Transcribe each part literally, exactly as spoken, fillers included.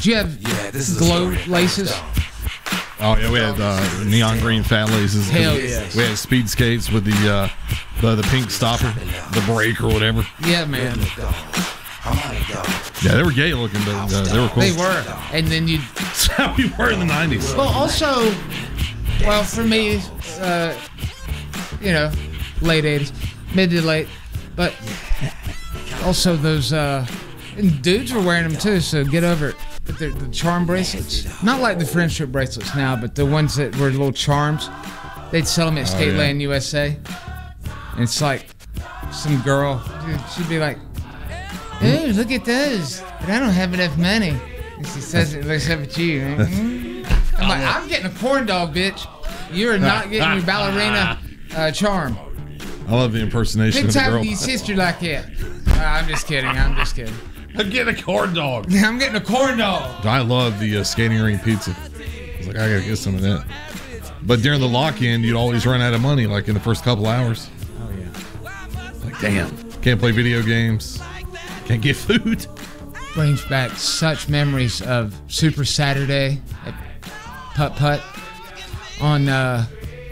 Did you have Yeah, this is a glow story. laces? Oh yeah, we had uh, neon green fat laces. Hell yes. We had speed skates with the uh, the the pink stopper, the brake or whatever. Yeah, man. Yeah, they were gay looking, but uh, they were cool. They were. And then you. That's how we were in the nineties. Well, also, well, for me, uh, you know, late eighties, mid to late, but also those, uh, and dudes were wearing them too, so get over it. But the, the charm bracelets, not like the friendship bracelets now, but the ones that were little charms, they'd sell them at Oh, Skate yeah. Land U S A. And it's like some girl, dude, she'd be like, "Ooh, look at those, but I don't have enough money." And she says it looks up at you. I'm like, I'm getting a corn dog, bitch. You're not getting your ballerina uh, charm. I love the impersonation Big of the time girl. with your sister like that. Uh, I'm just kidding. I'm just kidding. I'm getting a corn dog. I'm getting a corn dog. I love the uh, skating rink pizza. I was like, I gotta get some of that. But during the lock-in, you'd always run out of money, like in the first couple hours. Oh yeah. Like, damn, can't play video games, can't get food. Brings back such memories of Super Saturday at Putt Putt on uh,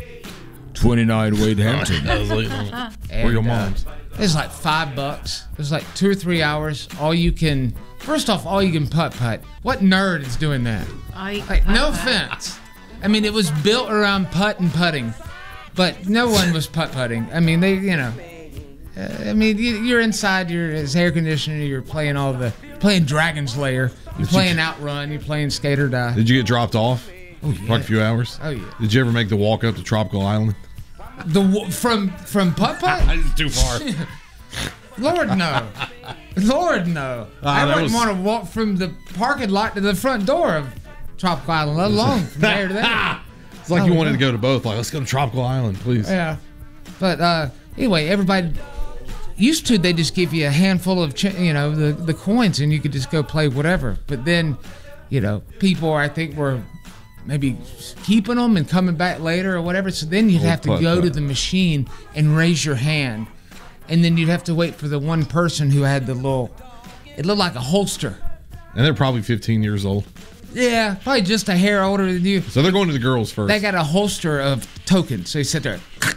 twenty-nine Wade Hampton. I was like, And, where your uh, moms? It was like five bucks. It was like two or three hours. All you can, first off, all you can putt putt. What nerd is doing that? I, Like, no offense. I mean, it was built around putt and putting, but no one was putt putting. I mean, they, you know, uh, I mean, you, you're inside your it's air conditioner. You're playing all the playing Dragon's Lair. You're playing Outrun. You're playing Skate or Die. Did you get dropped off? Oh, For like a few hours? Oh yeah. Did you ever make the walk up to Tropical Island? The w- from from putt putt. It's too far. Lord no, Lord no. Ah, I that wouldn't was- want to walk from the parking lot to the front door of Tropical Island, let alone from there to there. It's like Oh, you wanted yeah. to go to both. Like, let's go to Tropical Island, please. Yeah, but uh, anyway, everybody used to they just give you a handful of ch- you know the the coins and you could just go play whatever. But then, you know, people I think were maybe keeping them and coming back later or whatever. So then you'd Old have to putt go to putt. the machine and raise your hand, and then you'd have to wait for the one person who had the little. It looked like a holster. And they're probably fifteen years old. Yeah, probably just a hair older than you. So they're going to the girls first. They got a holster of tokens. So you sit there.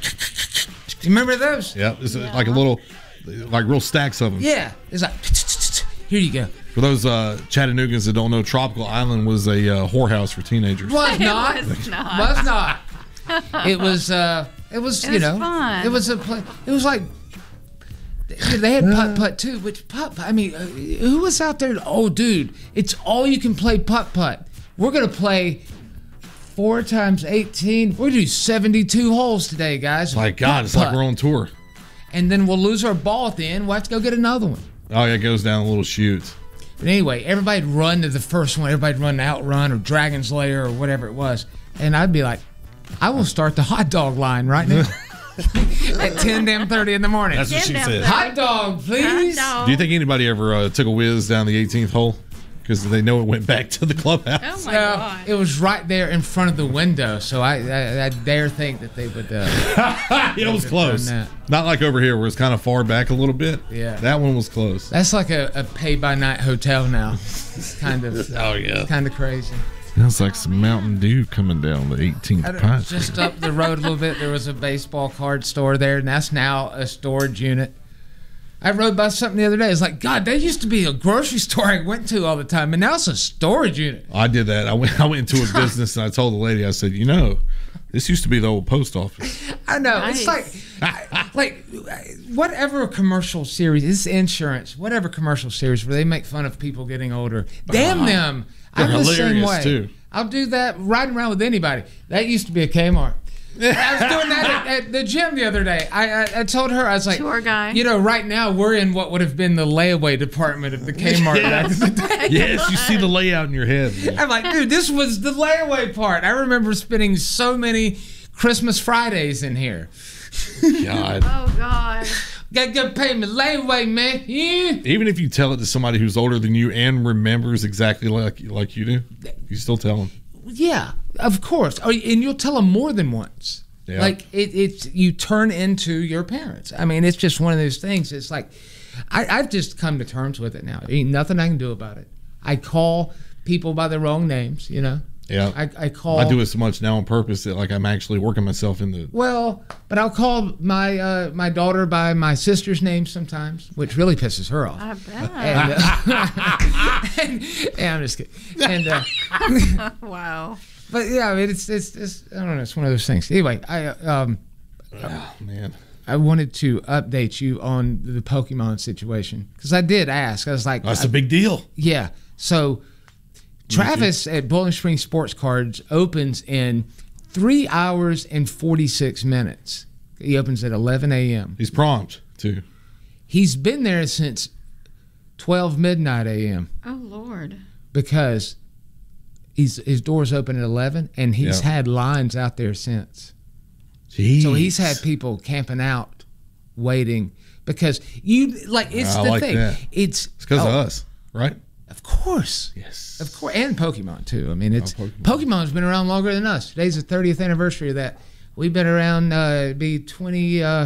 You remember those? Yeah, it's like a little, like real stacks of them. Yeah. It's like, here you go. For those uh, Chattanooga's that don't know, Tropical Island was a uh, whorehouse for teenagers. Was not. It was not. Was not. It was, uh, it was, It you was know, fun. it was a play. It was like, they had putt putt too, which putt, I mean, uh, who was out there? Oh, dude, it's all you can play putt putt. We're going to play four times eighteen. We're going to do seventy-two holes today, guys. My God, it's like Putt-putt. we're on tour. And then we'll lose our ball at the end. We'll have to go get another one. Oh, yeah, it goes down a little chute. But anyway, everybody'd run to the first one. Everybody'd run to Outrun or Dragon's Lair or whatever it was. And I'd be like, I will start the hot dog line right now at ten damn thirty in the morning. That's what she Damn, said. damn. Hot dog, please. Hot dog. Do you think anybody ever uh, took a whiz down the eighteenth hole? Because they know it went back to the Oh clubhouse. my Well, god. it was right there in front of the window, so I I, I dare think that they would. Uh, it was close. done Not like over here where it's kind of far back a little bit. Yeah. That one was close. that's like a, a pay by night hotel now. It's kind of Oh, yeah. kind of crazy. Sounds like some Mountain Dew coming down the eighteenth I don't- pint. Just up the road a little bit, there was a baseball card store there, and that's now a storage unit. I rode by something the other day. It's like, God, there used to be a grocery store I went to all the time, and now it's a storage unit. I did that. I went, I went into a business and I told the lady, I said, you know, this used to be the old post office. I know. Nice. It's like, like whatever commercial series, it's insurance, whatever commercial series where they make fun of people getting older. Damn them. They're I'm the same hilarious, way. too. I'll do that riding around with anybody. That used to be a Kmart. I was doing that at, at the gym the other day. I, I I told her, I was like, Tour guy. you know, right now we're in what would have been the layaway department of the Kmart back in the day. Yes, you see the layout in your head. I'm like, dude, this was the layaway part. I remember spending so many Christmas Fridays in here. God. Oh god. Got good payment layaway, man. Yeah. Even if you tell it to somebody who's older than you and remembers exactly like like you do, you still tell them. Yeah, of course. Oh, and you'll tell them more than once. Yeah. Like it, it's you turn into your parents. I mean, it's just one of those things. It's like I, I've just come to terms with it now. Ain't nothing I can do about it. I call people by the wrong names, you know. Yeah. I, I call. I do it so much now on purpose that like I'm actually working myself into. Well, but I'll call my uh, my daughter by my sister's name sometimes, which really pisses her off. I bet. And, uh, and, and I'm just kidding. And uh, Wow. but yeah, I mean, it's, it's it's I don't know. It's one of those things. Anyway, I um Oh, man. I wanted to update you on the Pokemon situation because I did ask. I was like, That's I, a big deal. yeah. So Travis at Bowling Spring Sports Cards opens in three hours and forty-six minutes. He opens at eleven a.m. He's prompt too. He's been there since twelve midnight a.m. Oh, Lord. because he's his doors open at eleven, and he's Yeah. had lines out there since. Jeez. So he's had people camping out, waiting because you like it's I the like thing. that. It's It's because oh, of us, right? Of course. Yes. Of course, and Pokemon too. I mean, it's Oh, Pokemon. Pokemon's been around longer than us. Today's the thirtieth anniversary of that. We've been around. Uh, be twenty, uh,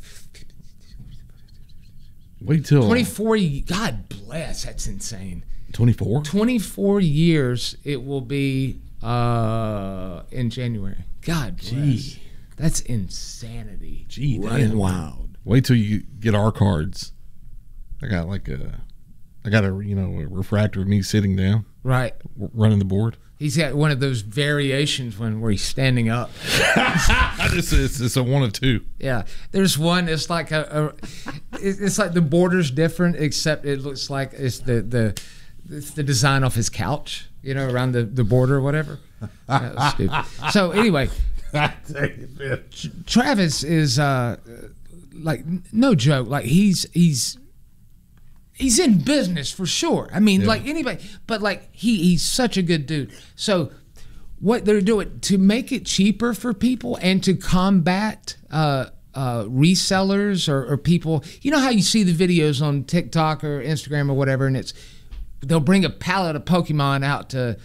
Wait till twenty-four. ye- God bless. That's insane. twenty-four. twenty-four years. It will be uh, in January. God bless. Gee. That's insanity. Gee, running damn. wild. Wait till you get our cards. I got like a, I got a you know a refractor of me sitting down, Right. w- running the board. He's got one of those variations when where he's standing up. it's, it's, it's a one of two. Yeah, there's one. It's like a, a it- it's like the border's different, except it looks like it's the the it's the design off his couch, you know, around the, the border or whatever. That was stupid. So anyway, Travis is uh like no joke. Like he's he's he's in business for sure. I mean, Yeah. like anybody, but like he he's such a good dude. So what they're doing to make it cheaper for people and to combat uh, uh, resellers or, or people, you know how you see the videos on TikTok or Instagram or whatever, and it's they'll bring a pallet of Pokemon out to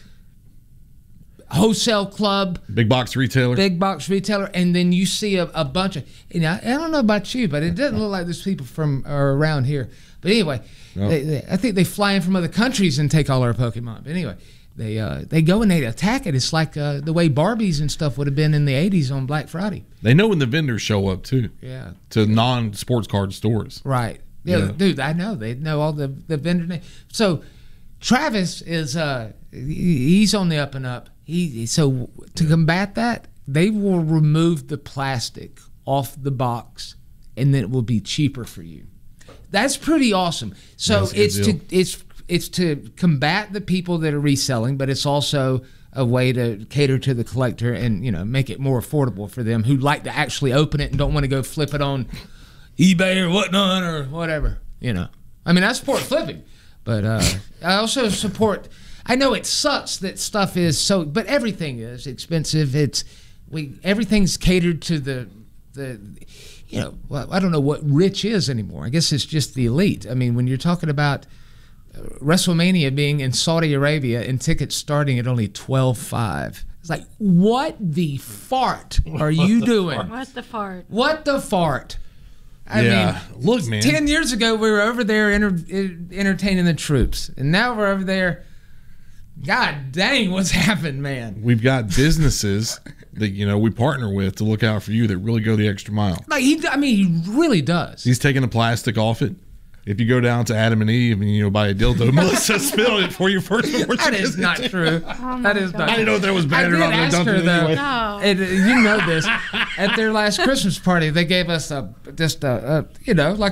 wholesale club, Big box retailer. big box retailer, and then you see a, a bunch of. You know, I don't know about you, but it doesn't look like there's people from or around here. But anyway, No. they, they, I think they fly in from other countries and take all our Pokemon. But anyway, they uh, they go and they attack it. It's like uh, the way Barbies and stuff would have been in the eighties on Black Friday. They know when the vendors show up too Yeah, to non-sports card stores. right. Yeah, Yeah. dude, I know they know all the the vendor names. So Travis is uh, he- he's on the up and up. He so to combat that, they will remove the plastic off the box, and then it will be cheaper for you. That's pretty awesome. So That's a good it's to deal. it's it's to combat the people that are reselling, but it's also a way to cater to the collector and you know make it more affordable for them who like to actually open it and don't want to go flip it on eBay or whatnot or whatever. You know, I mean I support flipping, but uh, I also support. I know it sucks that stuff is so, but everything is expensive. It's we everything's catered to the the. You know, well, I don't know what rich is anymore. I guess it's just the elite. I mean, when you're talking about uh, WrestleMania being in Saudi Arabia and tickets starting at only twelve five, it's like, what the fart are you doing? What the fart? What the fart? I yeah. mean, Look, man. ten years ago we were over there enter- entertaining the troops, and now we're over there. God dang, what's happened, man? We've got businesses that you know we partner with to look out for you that really go the extra mile. Like he, I mean, he really does. He's taking the plastic off it. If you go down to Adam and Eve and you know buy a dildo, Melissa spilled it for you first. before she That is did not it. true. Oh that my is God. not. I didn't know if that was bad I or did not. but I ask dumped her it though. anyway. No. And uh, you know this. At their last Christmas party, they gave us a just a, a you know like.